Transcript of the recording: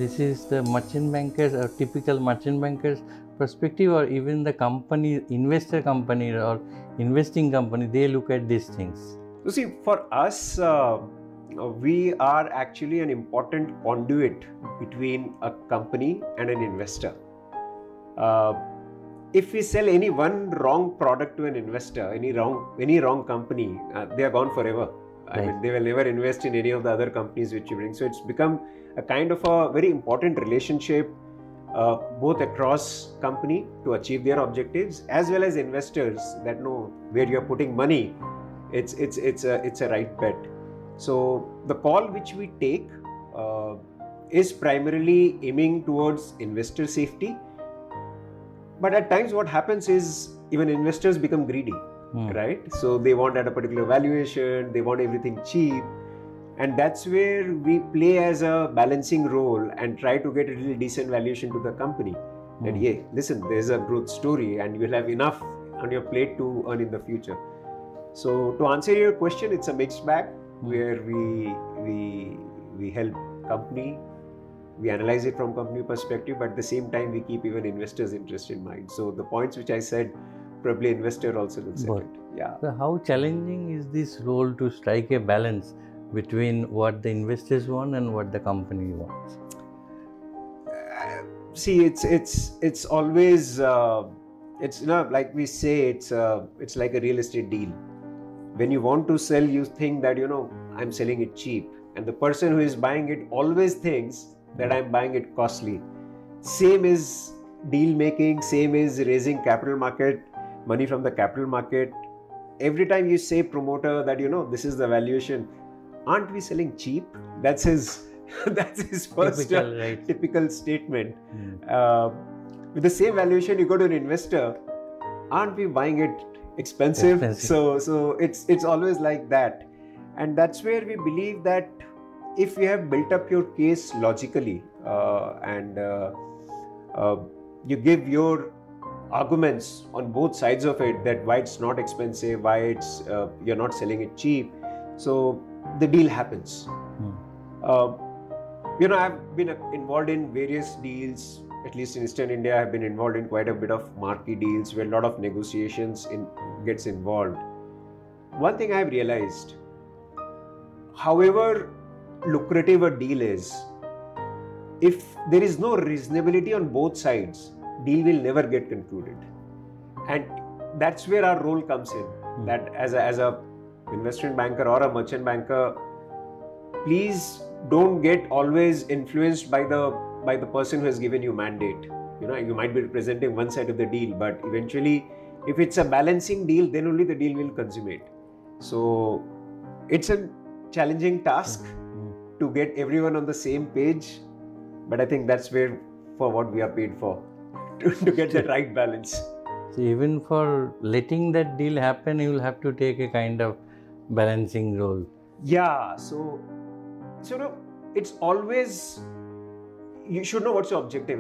this is the merchant bankers or typical merchant bankers perspective, or even the company, investor company or investing company, they look at these things? You see, for us, we are actually an important conduit between a company and an investor. If we sell any one wrong product to an investor, any wrong company, they are gone forever. Right. I mean, they will never invest in any of the other companies which you bring. So it's become a kind of a very important relationship, both across company to achieve their objectives, as well as investors that know where you are putting money. It's a right bet. So the call which we take is primarily aiming towards investor safety. But at times what happens is even investors become greedy, right? So they want at a particular valuation, they want everything cheap. And that's where we play as a balancing role and try to get a little decent valuation to the company. That, yeah, listen, there's a growth story and you'll have enough on your plate to earn in the future. So to answer your question, it's a mixed bag where we help company, we analyze it from company perspective, but at the same time we keep even investors' interest in mind. So the points which I said, probably investor also looks at it. Yeah. So how challenging is this role to strike a balance between what the investors want and what the company wants? See, it's always it's like we say, it's like a real estate deal. When you want to sell, you think that I'm selling it cheap, and the person who is buying it always thinks that I'm buying it costly. Same is deal making, same is raising capital market money from the capital market. Every time you say promoter that this is the valuation, aren't we selling cheap? That's his first typical statement. With the same valuation, you go to an investor, aren't we buying it expensive? So it's always like that, and that's where we believe that if you have built up your case logically and you give your arguments on both sides of it, that why it's not expensive, why it's you're not selling it cheap, so the deal happens. I've been involved in various deals. At least in Eastern India, I've been involved in quite a bit of marquee deals where a lot of negotiations gets involved. One thing I've realized, however lucrative a deal is, if there is no reasonability on both sides, deal will never get concluded. And that's where our role comes in. That as a investment banker or a merchant banker, please don't get always influenced by the person who has given you mandate. You might be representing one side of the deal, but eventually, if it's a balancing deal, then only the deal will consummate. So it's a challenging task to get everyone on the same page, but I think that's for what we are paid for, to get that right balance. So even for letting that deal happen, you will have to take a kind of balancing role. Yeah, so it's always, you should know what's your objective.